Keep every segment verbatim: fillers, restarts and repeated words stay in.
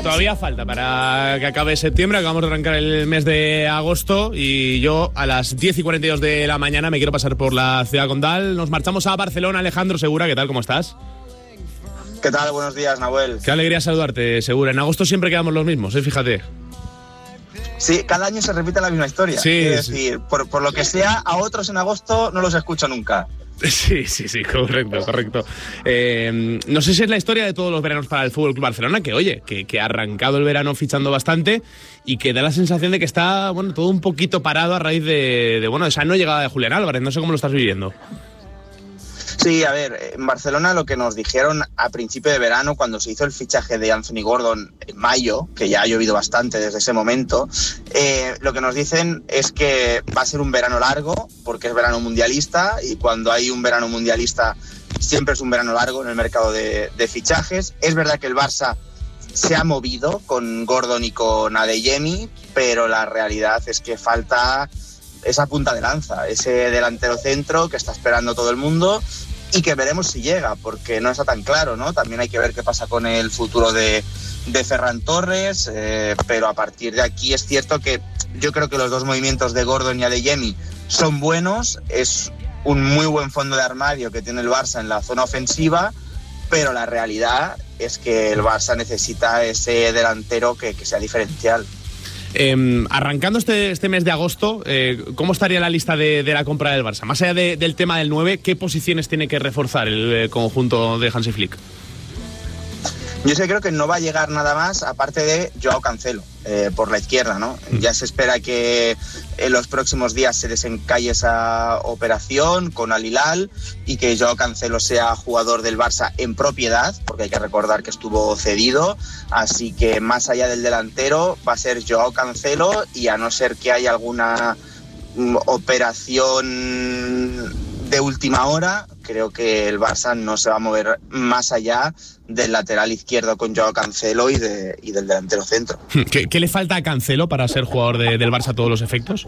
todavía falta para que acabe septiembre. Acabamos de arrancar el mes de agosto y yo a las diez y cuarenta y dos de la mañana me quiero pasar por la ciudad condal. Nos marchamos a Barcelona. Alejandro Segura, ¿qué tal? ¿Cómo estás? ¿Qué tal? Buenos días, Nahuel. Qué alegría saludarte, Segura. En agosto siempre quedamos los mismos, ¿eh? Fíjate. Sí, cada año se repite la misma historia. Sí, es sí. decir, por, por lo que sea, a otros en agosto no los escucho nunca. Sí, sí, sí, correcto, correcto. Eh, no sé si es la historia de todos los veranos para el F C Barcelona, que oye, que, que ha arrancado el verano fichando bastante y que da la sensación de que está, bueno, todo un poquito parado a raíz de, de bueno, de esa no llegada de Julián Álvarez. No sé cómo lo estás viviendo. Sí, a ver, en Barcelona lo que nos dijeron a principio de verano, cuando se hizo el fichaje de Anthony Gordon en mayo, que ya ha llovido bastante desde ese momento, eh, lo que nos dicen es que va a ser un verano largo, porque es verano mundialista, y cuando hay un verano mundialista siempre es un verano largo en el mercado de, de fichajes. Es verdad que el Barça se ha movido con Gordon y con Adeyemi, pero la realidad es que falta esa punta de lanza, ese delantero centro que está esperando todo el mundo y que veremos si llega, porque no está tan claro, ¿no? También hay que ver qué pasa con el futuro de, de Ferran Torres, eh, pero a partir de aquí es cierto que yo creo que los dos movimientos de Gordon y Adeyemi son buenos, es un muy buen fondo de armario que tiene el Barça en la zona ofensiva, pero la realidad es que el Barça necesita ese delantero que, que sea diferencial. Eh, arrancando este, este mes de agosto, eh, ¿cómo estaría la lista de, de la compra del Barça? Más allá de, del tema del nueve, ¿qué posiciones tiene que reforzar el eh, conjunto de Hansi Flick? Yo sé, creo que no va a llegar nada más aparte de Joao Cancelo, eh, por la izquierda, ¿no? Mm. Ya se espera que en los próximos días se desencalle esa operación con Al Hilal y que Joao Cancelo sea jugador del Barça en propiedad, porque hay que recordar que estuvo cedido, así que más allá del delantero va a ser Joao Cancelo, y a no ser que haya alguna mm, operación de última hora, creo que el Barça no se va a mover más allá del lateral izquierdo con Joao Cancelo y, de, y del delantero centro. ¿Qué, ¿Qué le falta a Cancelo para ser jugador de, del Barça a todos los efectos?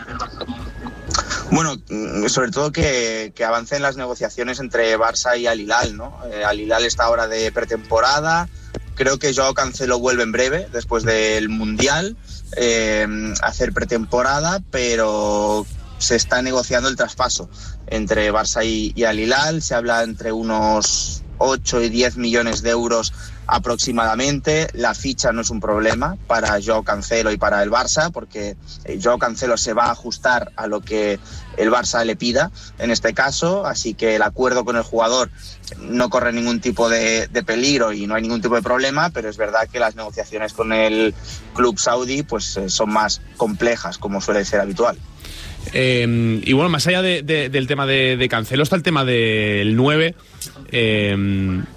Bueno, sobre todo que, que avancen las negociaciones entre Barça y Al Hilal, ¿no? Eh, Al Hilal está ahora de pretemporada. Creo que Joao Cancelo vuelve en breve, después del Mundial, eh, a hacer pretemporada, pero se está negociando el traspaso entre Barça y, y Al Hilal. Se habla entre unos ocho y diez millones de euros aproximadamente. La ficha no es un problema para Joao Cancelo y para el Barça, porque Joao Cancelo se va a ajustar a lo que el Barça le pida en este caso, así que el acuerdo con el jugador no corre ningún tipo de, de peligro y no hay ningún tipo de problema, pero es verdad que las negociaciones con el club saudí pues son más complejas, como suele ser habitual. Eh, y bueno, más allá de, de, del tema de, de Cancelo, está el tema del nueve. Eh,